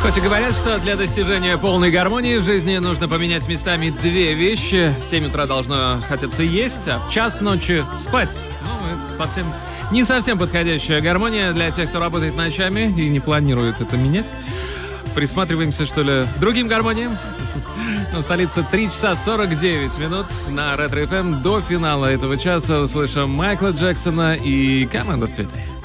Хоть и говорят, что для достижения полной гармонии в жизни нужно поменять местами две вещи. В 7 утра должно хотеться есть, а в час ночи спать. Это не совсем подходящая гармония для тех, кто работает ночами и не планирует это менять. Присматриваемся, что ли, к другим гармониям? Ну, столица 3 часа 49 минут на Ретро FM. До финала этого часа услышим Майкла Джексона и команду «Цветы».